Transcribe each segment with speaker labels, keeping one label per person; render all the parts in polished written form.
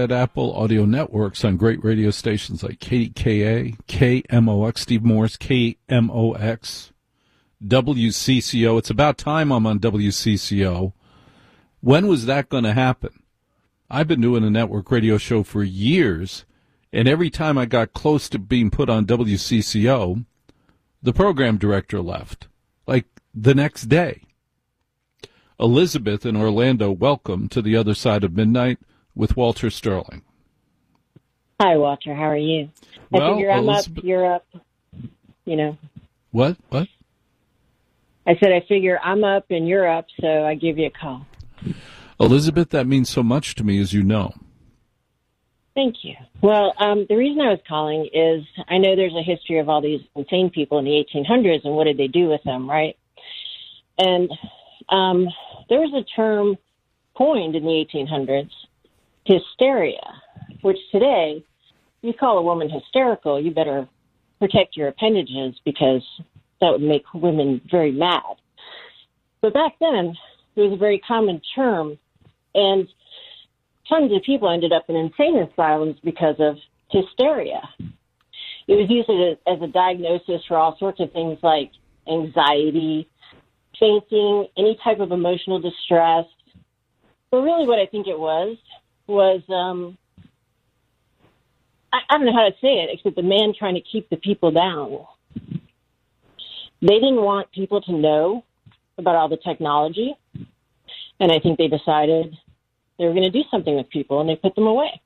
Speaker 1: Red Apple Audio Networks on great radio stations like KDKA, KMOX, Steve Morris, KMOX, WCCO. It's about time I'm on WCCO. When was that going to happen? I've been doing a network radio show for years, and every time I got close to being put on WCCO, the program director left, like the next day. Elizabeth in Orlando, welcome to the other side of midnight with Walter Sterling.
Speaker 2: Hi, Walter. How are you? I figure I'm Elizabeth... up, you're up, you know.
Speaker 1: What?
Speaker 2: I said I figure I'm up and you're up, so I give you a call.
Speaker 1: Elizabeth, that means so much to me, as you know.
Speaker 2: Thank you. Well, the reason I was calling is I know there's a history of all these insane people in the 1800s, and what did they do with them, right? And there was a term coined in the 1800s, hysteria, which today, you call a woman hysterical, you better protect your appendages because that would make women very mad. But back then, it was a very common term, and tons of people ended up in insane asylums because of hysteria. It was used as a diagnosis for all sorts of things like anxiety, fainting, any type of emotional distress. But really what I think it was I don't know how to say it, except the man trying to keep the people down. They didn't want people to know about all the technology, and I think they decided they were going to do something with people, and they put them away.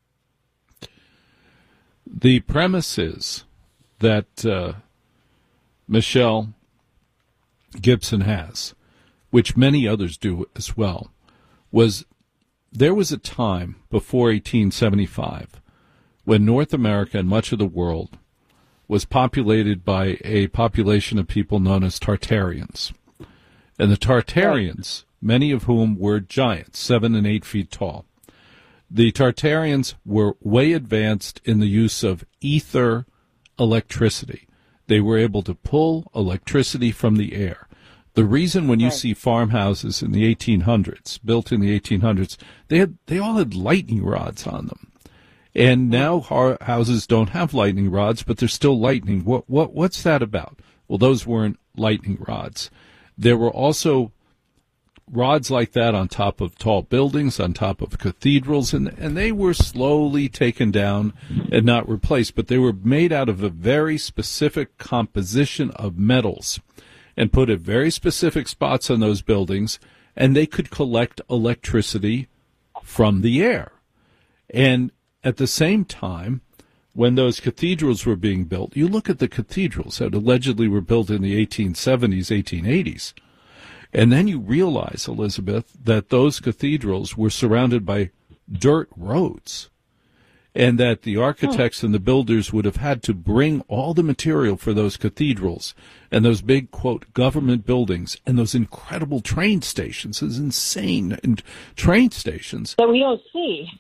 Speaker 1: The premise is that Michelle Gibson has, which many others do as well, was there was a time before 1875 when North America and much of the world was populated by a population of people known as Tartarians. And the Tartarians, many of whom were giants, 7 and 8 feet tall, the Tartarians were way advanced in the use of ether electricity. They were able to pull electricity from the air. The reason when you see farmhouses in the 1800s, built in the 1800s, they all had lightning rods on them. And now houses don't have lightning rods, but there's still lightning. What's that about? Well, those weren't lightning rods. There were also rods like that on top of tall buildings, on top of cathedrals, and they were slowly taken down and not replaced, but they were made out of a very specific composition of metals and put at very specific spots on those buildings, and they could collect electricity from the air. And at the same time, when those cathedrals were being built, you look at the cathedrals that allegedly were built in the 1870s, 1880s, and then you realize, Elizabeth, that those cathedrals were surrounded by dirt roads, and that the architects and the builders would have had to bring all the material for those cathedrals and those big, quote, government buildings and those incredible train stations, those insane train stations.
Speaker 2: That we don't see.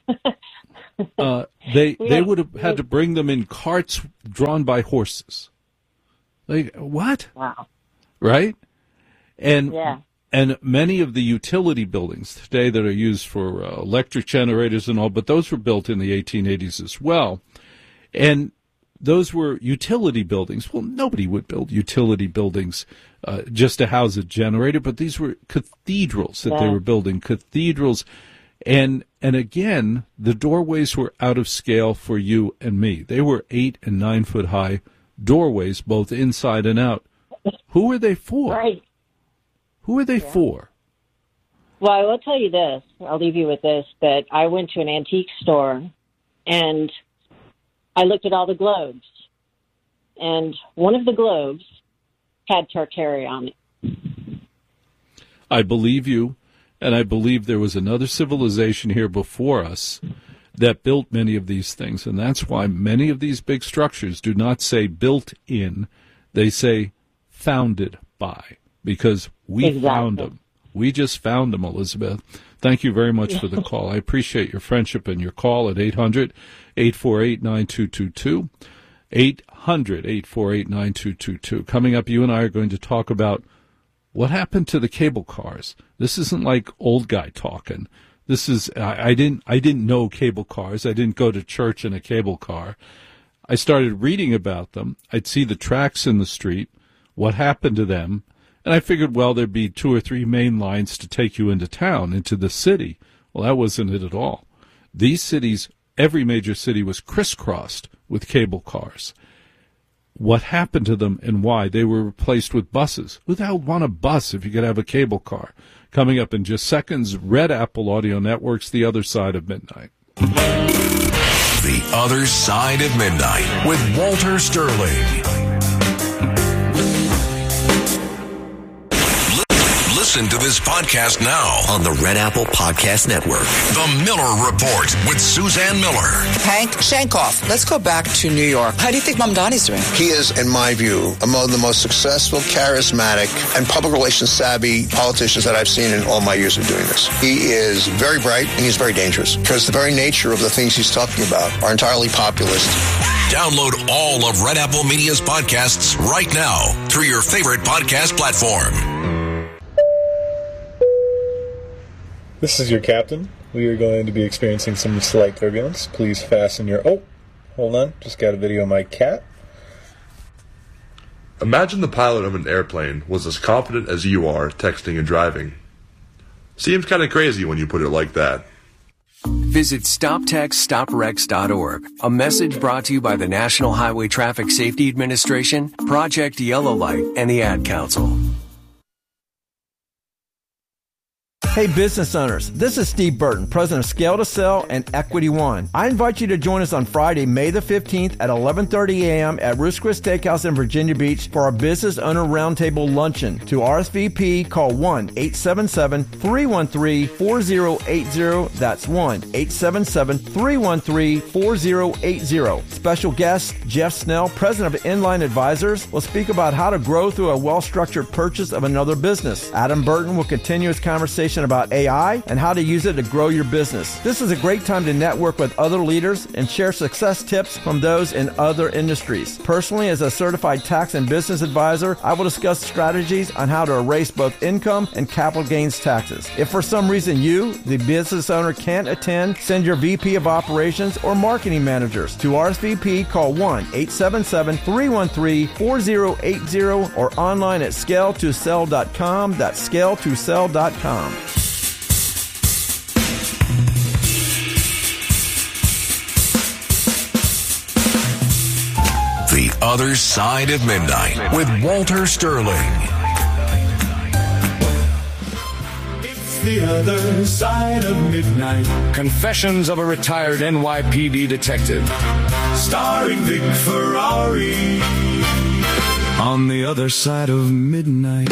Speaker 1: They would have had to bring them in carts drawn by horses. Like, what?
Speaker 2: Wow.
Speaker 1: Right? And many of the utility buildings today that are used for electric generators and all, but those were built in the 1880s as well. And those were utility buildings. Well, nobody would build utility buildings just to house a generator, but these were cathedrals that they were building, cathedrals. And again, the doorways were out of scale for you and me. They were 8 and 9 foot high doorways, both inside and out. Who were they for?
Speaker 2: Right.
Speaker 1: Who are they for?
Speaker 2: Well, I will tell you this. I'll leave you with this, that I went to an antique store, and I looked at all the globes. And one of the globes had Tartaria on it.
Speaker 1: I believe you, and I believe there was another civilization here before us that built many of these things. And that's why many of these big structures do not say built in, they say founded by. Because we found them. We just found them, Elizabeth. Thank you very much for the call. I appreciate your friendship and your call at 800-848-9222. 800-848-9222. Coming up, you and I are going to talk about what happened to the cable cars. This isn't like old guy talking. I didn't know cable cars. I didn't go to church in a cable car. I started reading about them. I'd see the tracks in the street, what happened to them, and I figured, well, there'd be 2 or 3 main lines to take you into town, into the city. Well, that wasn't it at all. These cities, every major city was crisscrossed with cable cars. What happened to them and why? They were replaced with buses. Who the hell would want a bus if you could have a cable car? Coming up in just seconds, Red Apple Audio Network's The Other Side of Midnight.
Speaker 3: The Other Side of Midnight with Walter Sterling. Listen to this podcast now on the Red Apple Podcast Network. The Miller Report with Suzanne Miller.
Speaker 4: Hank Shankoff, let's go back to New York. How do you think Mamdani's doing?
Speaker 5: He is, in my view, among the most successful, charismatic, and public relations savvy politicians that I've seen in all my years of doing this. He is very bright and he's very dangerous because the very nature of the things he's talking about are entirely populist.
Speaker 3: Download all of Red Apple Media's podcasts right now through your favorite podcast platform.
Speaker 6: This is your captain. We are going to be experiencing some slight turbulence. Please fasten your... Oh, hold on. Just got a video of my cat.
Speaker 7: Imagine the pilot of an airplane was as competent as you are texting and driving. Seems kind of crazy when you put it like that.
Speaker 8: Visit StopTextStopWrecks.org. A message brought to you by the National Highway Traffic Safety Administration, Project Yellow Light, and the Ad Council.
Speaker 9: Hey business owners, this is Steve Burton, president of Scale to Sell and Equity One. I invite you to join us on Friday, May the 15th at 11:30 a.m. at Ruth's Chris Steakhouse in Virginia Beach for our Business Owner Roundtable Luncheon. To RSVP, call 1-877-313-4080. That's 1-877-313-4080. Special guest Jeff Snell, president of Inline Advisors, will speak about how to grow through a well-structured purchase of another business. Adam Burton will continue his conversation about AI and how to use it to grow your business. This is a great time to network with other leaders and share success tips from those in other industries. Personally, as a certified tax and business advisor, I will discuss strategies on how to erase both income and capital gains taxes. If for some reason you, the business owner, can't attend, send your VP of operations or marketing managers. To RSVP, call 1-877-313-4080 or online at scale2sell.com. That's scale2sell.com.
Speaker 3: The Other Side of Midnight with Walter Sterling.
Speaker 10: It's the other side of midnight. Confessions of a retired NYPD detective. Starring Vic Ferrari. On the other side of midnight.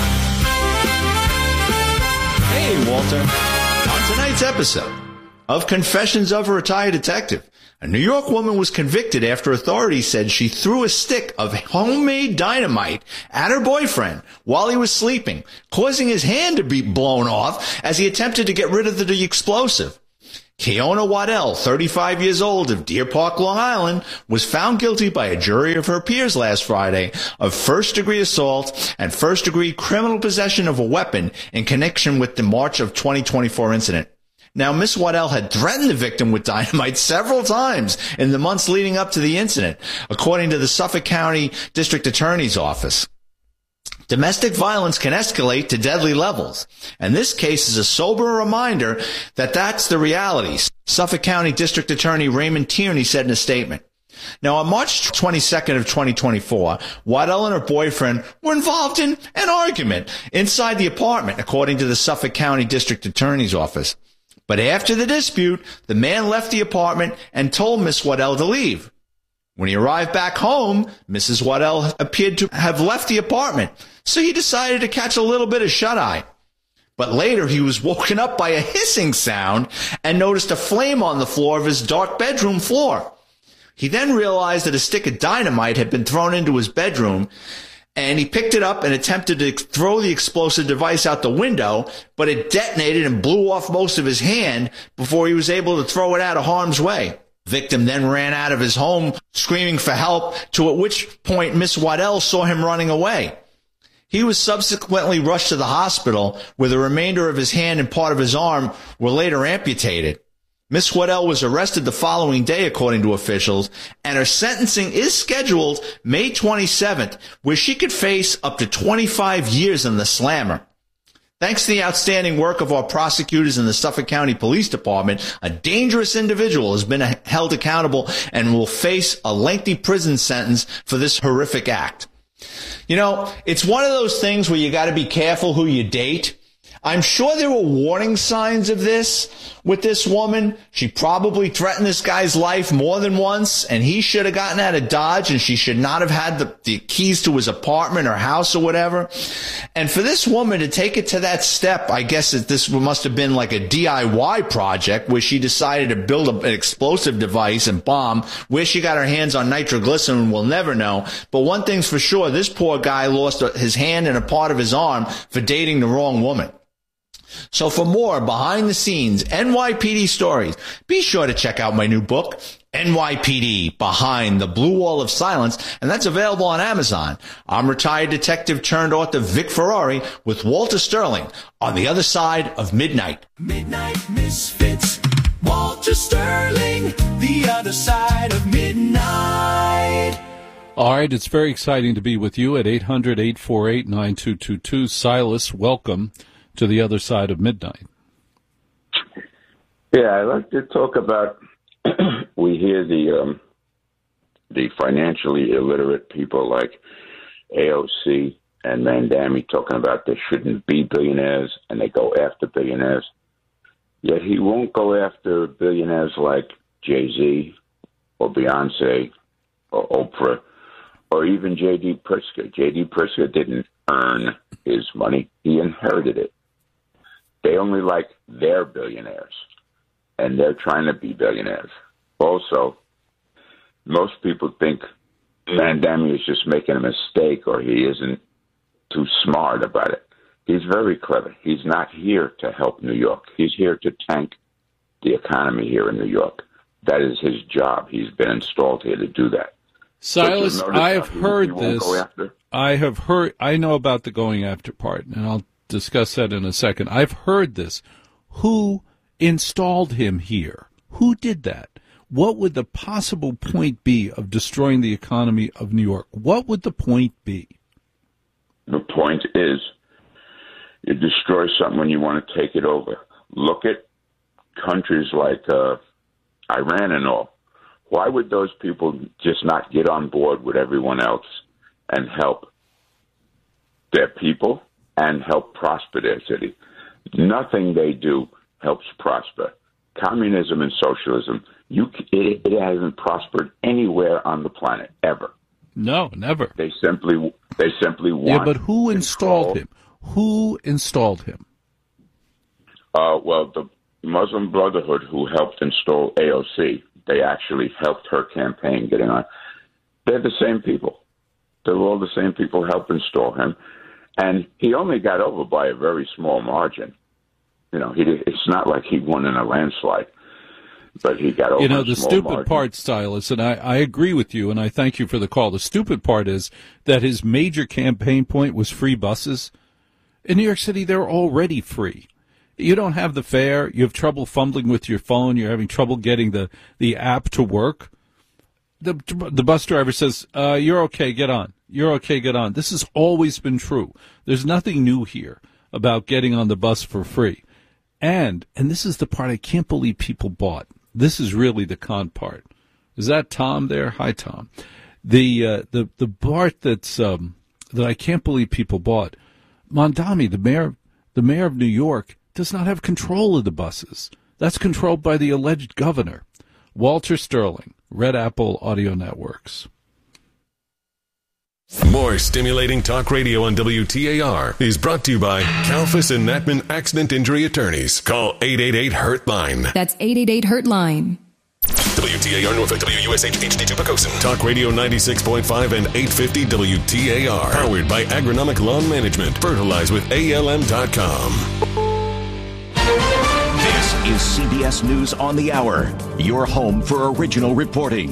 Speaker 11: Hey, Walter. On tonight's episode of Confessions of a Retired Detective, a New York woman was convicted after authorities said she threw a stick of homemade dynamite at her boyfriend while he was sleeping, causing his hand to be blown off as he attempted to get rid of the explosive. Keona Waddell, 35 years old, of Deer Park, Long Island, was found guilty by a jury of her peers last Friday of first-degree assault and first-degree criminal possession of a weapon in connection with the March of 2024 incident. Now, Miss Waddell had threatened the victim with dynamite several times in the months leading up to the incident, according to the Suffolk County District Attorney's Office. Domestic violence can escalate to deadly levels, and this case is a sober reminder that that's the reality, Suffolk County District Attorney Raymond Tierney said in a statement. Now, on March 22nd of 2024, Waddell and her boyfriend were involved in an argument inside the apartment, according to the Suffolk County District Attorney's Office. But after the dispute, the man left the apartment and told Miss Waddell to leave. When he arrived back home, Mrs. Waddell appeared to have left the apartment, so he decided to catch a little bit of shut-eye. But later, he was woken up by a hissing sound and noticed a flame on the floor of his dark bedroom floor. He then realized that a stick of dynamite had been thrown into his bedroom, and he picked it up and attempted to throw the explosive device out the window, but it detonated and blew off most of his hand before he was able to throw it out of harm's way. The victim then ran out of his home screaming for help, to at which point Miss Waddell saw him running away. He was subsequently rushed to the hospital where the remainder of his hand and part of his arm were later amputated. Miss Waddell was arrested the following day, according to officials, and her sentencing is scheduled May 27th, where she could face up to 25 years in the slammer. Thanks to the outstanding work of our prosecutors in the Suffolk County Police Department, a dangerous individual has been held accountable and will face a lengthy prison sentence for this horrific act. You know, it's one of those things where you got to be careful who you date. I'm sure there were warning signs of this with this woman. She probably threatened this guy's life more than once, and he should have gotten out of Dodge, and she should not have had the keys to his apartment or house or whatever. And for this woman to take it to that step, I guess that this must have been like a DIY project where she decided to build an explosive device and bomb. Where she got her hands on nitroglycerin, we'll never know. But one thing's for sure, this poor guy lost his hand and a part of his arm for dating the wrong woman. So for more behind-the-scenes NYPD stories, be sure to check out my new book, NYPD Behind the Blue Wall of Silence, and that's available on Amazon. I'm retired detective turned author Vic Ferrari with Walter Sterling on the other side of midnight.
Speaker 10: Midnight Misfits, Walter Sterling, the other side of midnight.
Speaker 1: All right, it's very exciting to be with you at 800-848-9222. Silas, welcome to the other side of midnight.
Speaker 12: Yeah, I'd like to talk about, we hear the financially illiterate people like AOC and Mandami talking about there shouldn't be billionaires, and they go after billionaires. Yet he won't go after billionaires like Jay-Z or Beyonce or Oprah or even J.D. Pritzker. J.D. Pritzker didn't earn his money. He inherited it. They only like their billionaires, and they're trying to be billionaires. Also, most people think Mandami is just making a mistake or he isn't too smart about it. He's very clever. He's not here to help New York. He's here to tank the economy here in New York. That is his job. He's been installed here to do that.
Speaker 1: Silas, I've heard this. I know about the going after part, and I'll discuss that in a second. I've heard this. Who installed him here? Who did that? What would the possible point be of destroying the economy of New York? What would the point be?
Speaker 12: The point is you destroy something when you want to take it over. Look at countries like Iran and all. Why would those people just not get on board with everyone else and help their people and help prosper their city? Nothing they do helps prosper. Communism and socialism, it hasn't prospered anywhere on the planet ever.
Speaker 1: No, never.
Speaker 12: They simply want.
Speaker 1: Yeah, but who installed him? Who installed him?
Speaker 12: Well, the Muslim Brotherhood, who helped install AOC, they actually helped her campaign getting on. They're the same people. They're all the same people helped install him. And he only got over by a very small margin. You know, it's not like he won in a landslide, but he got over.
Speaker 1: You know, the stupid
Speaker 12: margin.
Speaker 1: part, Silas, and I agree with you, and I thank you for the call. The stupid part is that his major campaign point was free buses. In New York City, they're already free. You don't have the fare. You have trouble fumbling with your phone. You're having trouble getting the app to work. The bus driver says, you're okay, get on. You're okay, get on. This has always been true. There's nothing new here about getting on the bus for free. And this is the part I can't believe people bought. This is really the con part. Is that Tom there? Hi, Tom. The part that's that I can't believe people bought. Mandami, the mayor of New York, does not have control of the buses. That's controlled by the alleged governor. Walter Sterling, Red Apple Audio Networks.
Speaker 13: More stimulating talk radio on WTAR is brought to you by Kalfas and Natman Accident Injury Attorneys. Call 888-HURT-LINE.
Speaker 14: That's 888-HURT-LINE.
Speaker 13: WTAR Norfolk, WUSH HD2 Pocosin. Talk Radio 96.5 and 850 WTAR. Powered by Agronomic Lawn Management. Fertilize with ALM.com.
Speaker 15: This is CBS News on the Hour, your home for original reporting.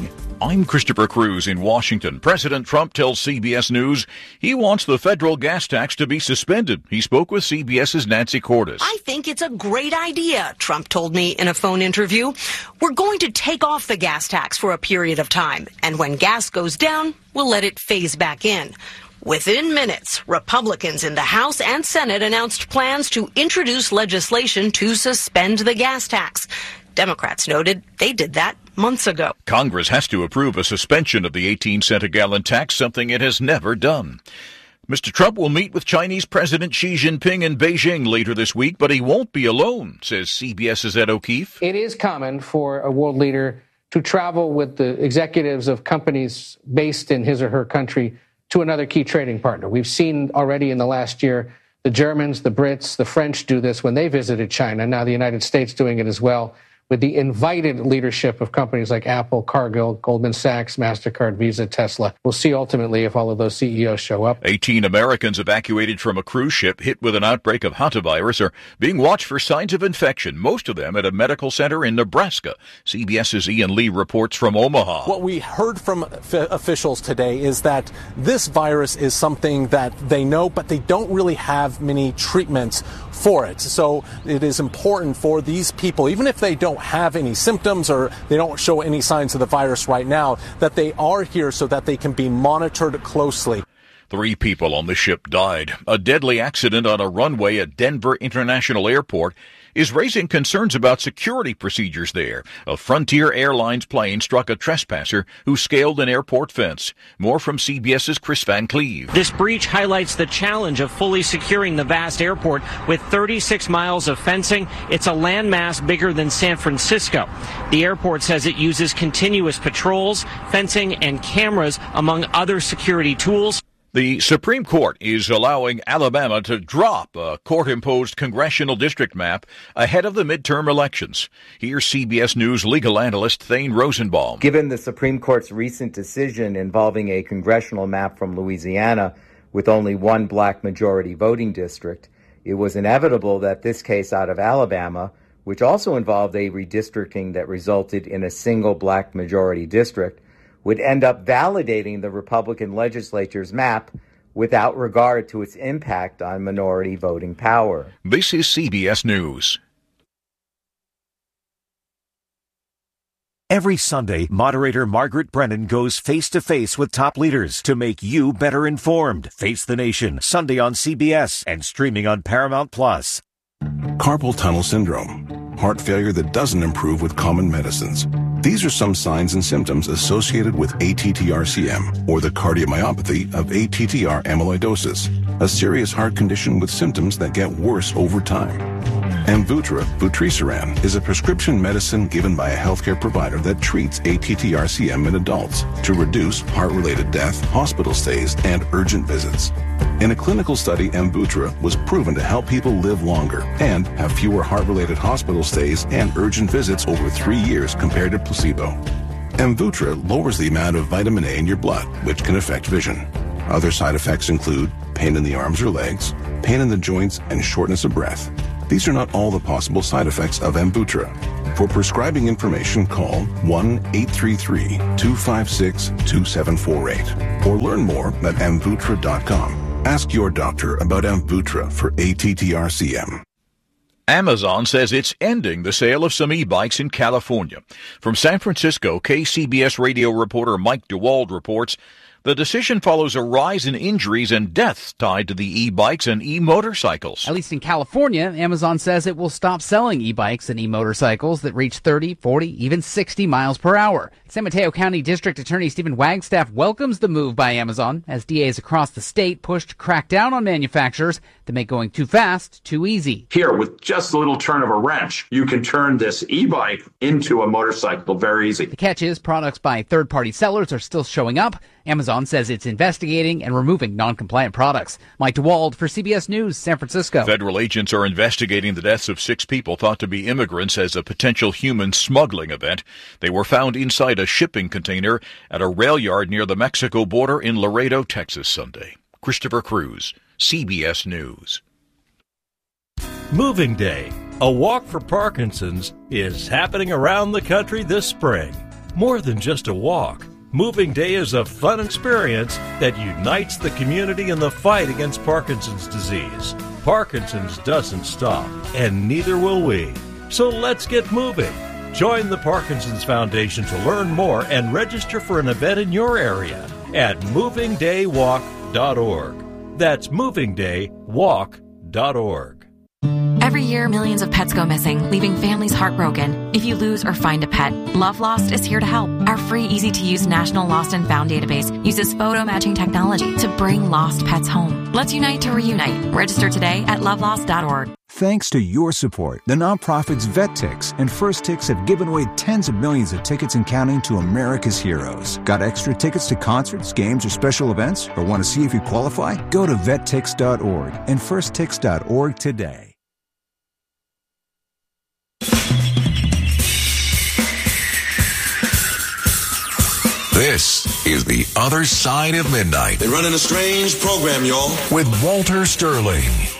Speaker 15: I'm Christopher Cruz in Washington. President Trump tells CBS News he wants the federal gas tax to be suspended. He spoke with CBS's Nancy Cordes.
Speaker 16: I think it's a great idea, Trump told me in a phone interview. We're going to take off the gas tax for a period of time, and when gas goes down, we'll let it phase back in. Within minutes, Republicans in the House and Senate announced plans to introduce legislation to suspend the gas tax. Democrats noted they did that months ago.
Speaker 15: Congress has to approve a suspension of the 18-cent a gallon tax, something it has never done. Mr. Trump will meet with Chinese President Xi Jinping in Beijing later this week, but he won't be alone, says CBS's Ed O'Keefe.
Speaker 17: It is common for a world leader to travel with the executives of companies based in his or her country to another key trading partner. We've seen already in the last year the Germans, the Brits, the French do this when they visited China. Now the United States doing it as well, with the invited leadership of companies like Apple, Cargill, Goldman Sachs, MasterCard, Visa, Tesla. We'll see ultimately if all of those CEOs show up.
Speaker 15: 18 Americans evacuated from a cruise ship hit with an outbreak of hantavirus are being watched for signs of infection, most of them at a medical center in Nebraska. CBS's Ian Lee reports from Omaha.
Speaker 18: What we heard from officials today is that this virus is something that they know, but they don't really have many treatments for it. So it is important for these people, even if they don't have any symptoms or they don't show any signs of the virus right now, that they are here so that they can be monitored closely.
Speaker 15: 3 people on the ship died. A deadly accident on a runway at Denver International Airport is raising concerns about security procedures there. A Frontier Airlines plane struck a trespasser who scaled an airport fence. More from CBS's Chris Van Cleve.
Speaker 19: This breach highlights the challenge of fully securing the vast airport with 36 miles of fencing. It's a landmass bigger than San Francisco. The airport says it uses continuous patrols, fencing, and cameras, among other security tools.
Speaker 15: The Supreme Court is allowing Alabama to drop a court-imposed congressional district map ahead of the midterm elections. Here's CBS News legal analyst Thane Rosenbaum.
Speaker 20: Given the Supreme Court's recent decision involving a congressional map from Louisiana with only one black majority voting district, it was inevitable that this case out of Alabama, which also involved a redistricting that resulted in a single black majority district, would end up validating the Republican legislature's map without regard to its impact on minority voting power.
Speaker 15: This is CBS News.
Speaker 21: Every Sunday, moderator Margaret Brennan goes face-to-face with top leaders to make you better informed. Face the Nation, Sunday on CBS and streaming on Paramount+.
Speaker 22: Carpal tunnel syndrome, heart failure that doesn't improve with common medicines. These are some signs and symptoms associated with ATTR-CM, or the cardiomyopathy of ATTR amyloidosis, a serious heart condition with symptoms that get worse over time. Amvuttra, vutrisiran, is a prescription medicine given by a healthcare provider that treats ATTR-CM in adults to reduce heart-related death, hospital stays, and urgent visits. In a clinical study, Amvuttra was proven to help people live longer and have fewer heart-related hospital stays and urgent visits over 3 years compared to placebo. Amvuttra lowers the amount of vitamin A in your blood, which can affect vision. Other side effects include pain in the arms or legs, pain in the joints, and shortness of breath. These are not all the possible side effects of Amvuttra. For prescribing information, call 1-833-256-2748 or learn more at Amvuttra.com. Ask your doctor about Amvuttra for ATTR-CM.
Speaker 15: Amazon says it's ending the sale of some e-bikes in California. From San Francisco, KCBS radio reporter Mike DeWald reports the decision follows a rise in injuries and deaths tied to the e-bikes and e-motorcycles.
Speaker 23: At least in California, Amazon says it will stop selling e-bikes and e-motorcycles that reach 30, 40, even 60 miles per hour. San Mateo County District Attorney Stephen Wagstaff welcomes the move by Amazon as DAs across the state push to crack down on manufacturers that make going too fast too easy.
Speaker 24: Here, with just a little turn of a wrench, you can turn this e-bike into a motorcycle very easy.
Speaker 23: The catch is products by third-party sellers are still showing up. Amazon says it's investigating and removing non-compliant products. Mike DeWald for CBS News, San Francisco.
Speaker 15: Federal agents are investigating the deaths of 6 people thought to be immigrants as a potential human smuggling event. They were found inside a shipping container at a rail yard near the Mexico border in Laredo, Texas, Sunday. Christopher Cruz, CBS News.
Speaker 25: Moving Day, a walk for Parkinson's, is happening around the country this spring. More than just a walk,
Speaker 2: Moving Day is a fun experience that unites the community in the fight against Parkinson's disease. Parkinson's doesn't stop, and neither will we. So let's get moving. Join the Parkinson's Foundation to learn more and register for an event in your area at movingdaywalk.org. That's movingdaywalk.org.
Speaker 4: Every year, millions of pets go missing, leaving families heartbroken. If you lose or find a pet, Love Lost is here to help. Our free, easy-to-use National Lost and Found database uses photo matching technology to bring lost pets home. Let's unite to reunite. Register today at lovelost.org.
Speaker 5: Thanks to your support, the nonprofits VetTix and First Tix have given away tens of millions of tickets and counting to America's heroes. Got extra tickets to concerts, games, or special events? Or want to see if you qualify? Go to vettix.org and firsttix.org today.
Speaker 3: This is The Other Side of Midnight.
Speaker 6: They're running a strange program, y'all.
Speaker 3: With Walter Sterling.